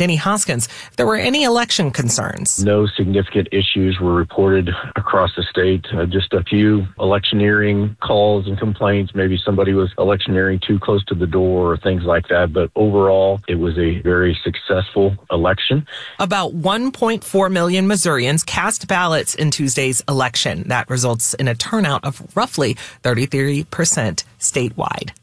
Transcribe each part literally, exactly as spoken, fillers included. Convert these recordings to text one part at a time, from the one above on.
Denny Hoskins if there were any election concerns. No significant issues were reported across the state. Uh, just a few electioneering calls and complaints. Maybe somebody was electioneering too close to the door or things like that. But overall, it was a very successful election. About one point four million Missourians cast ballots in Tuesday's election. That results in a turnout of roughly thirty-three percent statewide.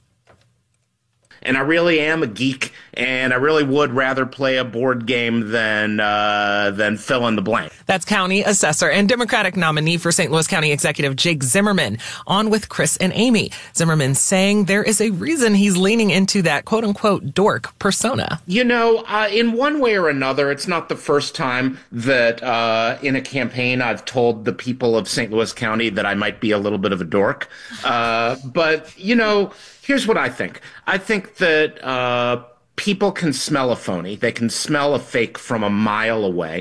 And I really am a geek, and I really would rather play a board game than uh, than fill in the blank. That's County Assessor and Democratic nominee for Saint Louis County Executive Jake Zimmerman on with Chris and Amy. Zimmerman saying there is a reason he's leaning into that quote-unquote dork persona. You know, uh, in one way or another, it's not the first time that uh, in a campaign I've told the people of Saint Louis County that I might be a little bit of a dork. Uh, but, you know, here's what I think. I think that uh, people can smell a phony. They can smell a fake from a mile away.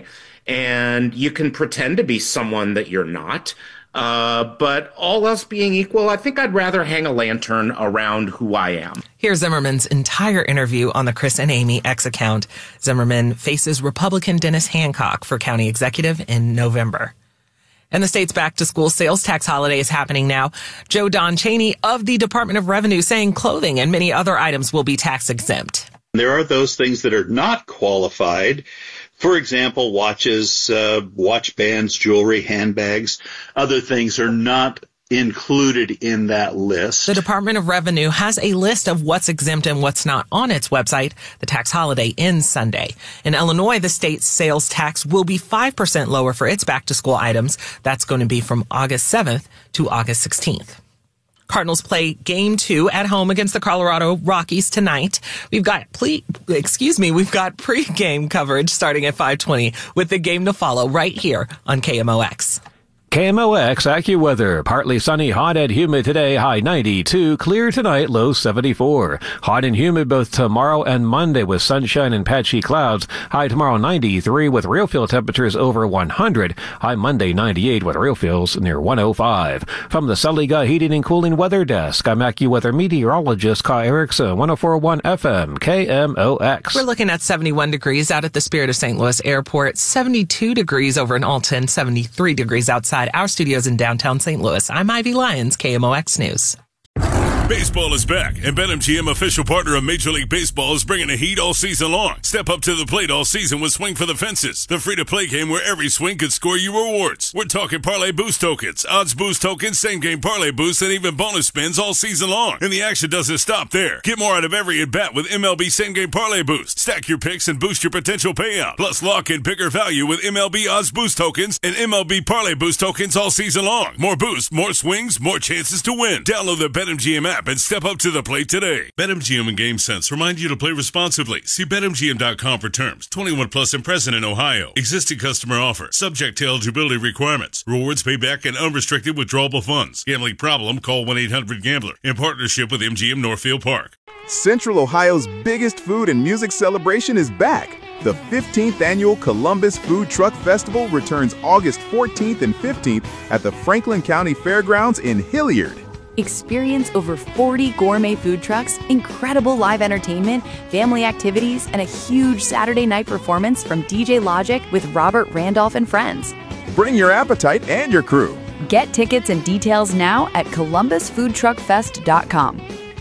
And you can pretend to be someone that you're not. Uh, but all else being equal, I think I'd rather hang a lantern around who I am. Here's Zimmerman's entire interview on the Chris and Amy X account. Zimmerman faces Republican Dennis Hancock for county executive in November. And the state's back-to-school sales tax holiday is happening now. Joe Don Cheney of the Department of Revenue saying clothing and many other items will be tax exempt. There are those things that are not qualified. For example, watches, uh, watch bands, jewelry, handbags. Other things are not included in that list. The Department of Revenue has a list of what's exempt and what's not on its website. The tax holiday ends Sunday. In Illinois, the state's sales tax will be five percent lower for its back-to-school items. That's going to be from August seventh to August sixteenth. Cardinals play game two at home against the Colorado Rockies tonight. We've got ple- excuse me, we've got pre-game coverage starting at five twenty with the game to follow right here on K M O X. K M O X AccuWeather. Partly sunny, hot and humid today, high ninety-two. Clear tonight, low seventy-four. Hot and humid both tomorrow and Monday with sunshine and patchy clouds. High tomorrow ninety-three with real feel temperatures over one hundred. High Monday ninety-eight with real feels near one oh five. From the Saliga Heating and Cooling Weather Desk, I'm AccuWeather meteorologist Kai Erickson, one oh four point one F M, K M O X. We're looking at seventy-one degrees out at the Spirit of Saint Louis Airport, seventy-two degrees over in Alton, seventy-three degrees outside our studios in downtown Saint Louis. I'm Ivy Lyons, K M O X News. Baseball is back, and BetMGM, official partner of Major League Baseball, is bringing the heat all season long. Step up to the plate all season with Swing for the Fences, the free-to-play game where every swing could score you rewards. We're talking parlay boost tokens, odds boost tokens, same-game parlay boosts, and even bonus spins all season long. And the action doesn't stop there. Get more out of every at-bat with M L B Same-Game Parlay Boost. Stack your picks and boost your potential payout. Plus, lock in bigger value with M L B Odds Boost tokens and M L B Parlay Boost tokens all season long. More boosts, more swings, more chances to win. Download the BetMGM app and step up to the plate today. BetMGM and GameSense remind you to play responsibly. See Bet M G M dot com for terms. twenty-one plus and present in Ohio. Existing customer offer. Subject to eligibility requirements. Rewards payback and unrestricted withdrawable funds. Gambling problem? Call one eight hundred gambler. In partnership with M G M Northfield Park. Central Ohio's biggest food and music celebration is back. The fifteenth Annual Columbus Food Truck Festival returns August fourteenth and fifteenth at the Franklin County Fairgrounds in Hilliard. Experience over forty gourmet food trucks, incredible live entertainment, family activities, and a huge Saturday night performance from D J Logic with Robert Randolph and friends. Bring your appetite and your crew. Get tickets and details now at columbus food truck fest dot com.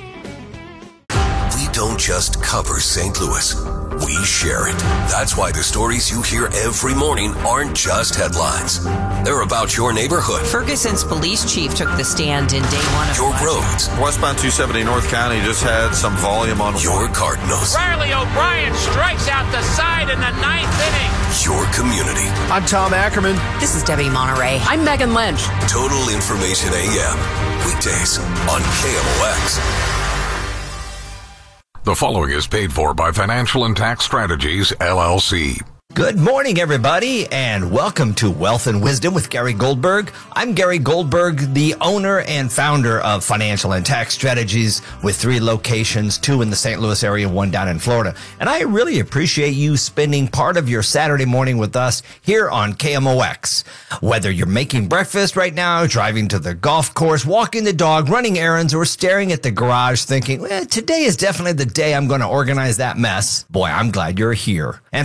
We don't just cover Saint Louis. We share it. That's why the stories you hear every morning aren't just headlines. They're about your neighborhood. Ferguson's police chief took the stand in day one of your roads. Westbound two seventy North County just had some volume on your Cardinals. Riley O'Brien strikes out the side in the ninth inning. Your community. I'm Tom Ackerman. This is Debbie Monterey. I'm Megan Lynch. Total Information A M. Weekdays on K M O X. The following is paid for by Financial and Tax Strategies, L L C. Good morning, everybody, and welcome to Wealth and Wisdom with Gary Goldberg. I'm Gary Goldberg, the owner and founder of Financial and Tax Strategies with three locations, two in the Saint Louis area, one down in Florida. And I really appreciate you spending part of your Saturday morning with us here on K M O X. Whether you're making breakfast right now, driving to the golf course, walking the dog, running errands, or staring at the garage thinking, eh, today is definitely the day I'm going to organize that mess. Boy, I'm glad you're here. And